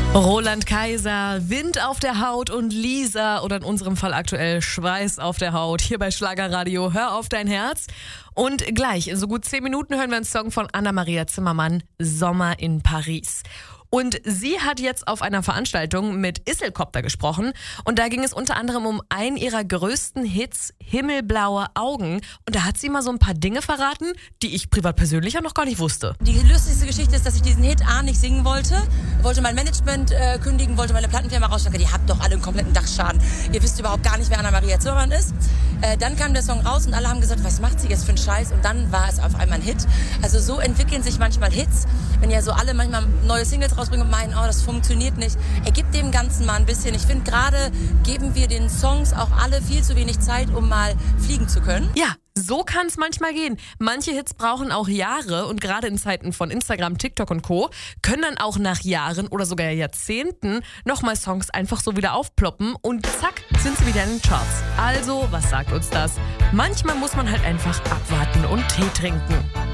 Roland Kaiser, Wind auf der Haut und Lisa oder in unserem Fall aktuell Schweiß auf der Haut. Hier bei Schlagerradio, hör auf dein Herz. Und gleich, in so gut 10 Minuten hören wir einen Song von Anna-Maria Zimmermann, Sommer in Paris. Und sie hat jetzt auf einer Veranstaltung mit Isselkopter gesprochen und da ging es unter anderem um einen ihrer größten Hits, Himmelblaue Augen. Und da hat sie mal so ein paar Dinge verraten, die ich privat persönlich ja noch gar nicht wusste. Die lustigste Geschichte ist, dass ich diesen Hit nicht singen wollte mein Management kündigen, wollte meine Plattenfirma rausstellen. Die habt doch alle einen kompletten Dachschaden. Ihr wisst überhaupt gar nicht, wer Anna-Maria Zimmermann ist. Dann kam der Song raus und alle haben gesagt, was macht sie jetzt für einen Scheiß? Und dann war es auf einmal ein Hit. Also so entwickeln sich manchmal Hits. Wenn ja so alle manchmal neue Singles rausbringen und meinen, oh, das funktioniert nicht. Gebt dem Ganzen mal ein bisschen. Ich finde, gerade geben wir den Songs auch alle viel zu wenig Zeit, um mal fliegen zu können. Ja, so kann es manchmal gehen. Manche Hits brauchen auch Jahre und gerade in Zeiten von Instagram, TikTok und Co. können dann auch nach Jahren oder sogar Jahrzehnten nochmal Songs einfach so wieder aufploppen und zack, sind sie wieder in den Charts. Also, was sagt uns das? Manchmal muss man halt einfach abwarten und Tee trinken.